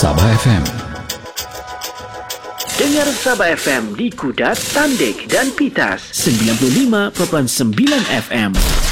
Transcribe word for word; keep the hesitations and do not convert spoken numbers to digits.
Sabah F M. Dengar Sabah F M di Kudat, Tandik dan Pitas sembilan puluh lima perpuluhan sembilan F M.